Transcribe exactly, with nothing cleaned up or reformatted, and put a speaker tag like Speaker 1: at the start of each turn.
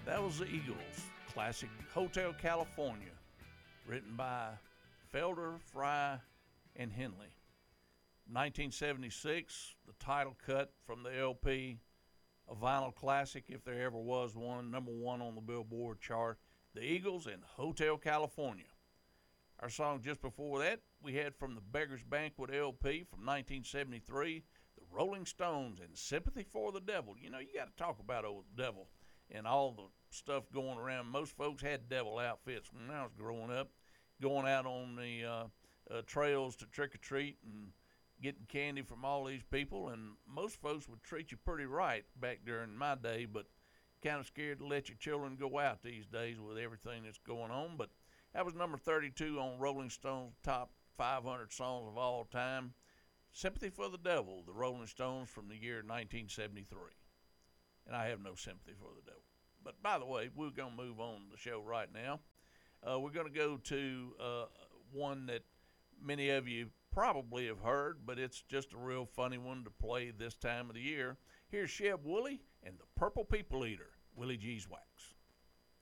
Speaker 1: That was the Eagles, classic Hotel California, written by Felder, Fry, and Henley. nineteen seventy-six, the title cut from the L P, a vinyl classic if there ever was one, number one on the Billboard chart, the Eagles and Hotel California. Our song just before that, we had from the Beggar's Banquet L P from nineteen seventy-three, the Rolling Stones and Sympathy for the Devil. You know, you got to talk about old devil and all the stuff going around. Most folks had devil outfits when I was growing up, going out on the uh, uh, trails to trick or treat and getting candy from all these people. And most folks would treat you pretty right back during my day, but kind of scared to let your children go out these days with everything that's going on. But that was number thirty-two on Rolling Stone's top five hundred songs of all time. Sympathy for the Devil, the Rolling Stones from the year nineteen seventy-three. And I have no sympathy for the devil. But by the way, we're going to move on the show right now. Uh, we're going to go to uh, one that many of you probably have heard, but it's just a real funny one to play this time of the year. Here's Sheb Wooley and the Purple People Eater, Willie G's Wax.